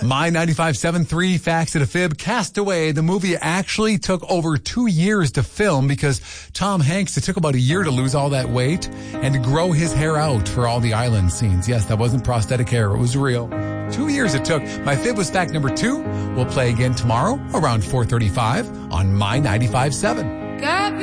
My 95.7 3 Facts and a Fib. Castaway, the movie actually took over 2 years to film because Tom Hanks, it took about a year to lose all that weight and to grow his hair out for all the island scenes. Yes, that wasn't prosthetic hair. It was real. 2 years it took. My Fib was fact number 2. We'll play again tomorrow around 4:35 on My 95.7.